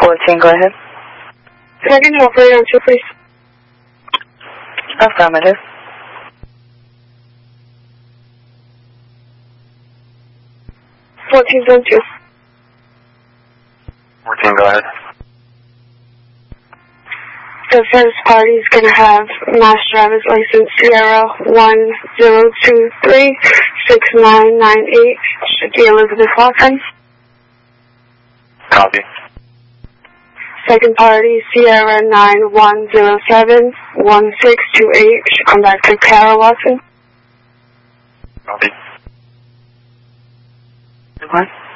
14, go ahead. Second operator on 2, please. Affirmative. Zone 2. 14, go ahead. The first party is going to have Mass Driver's License Sierra 10236998. Should be Elizabeth Watson. Copy. Second party Sierra 91071628. Should come back to Kara Watson. Copy. What?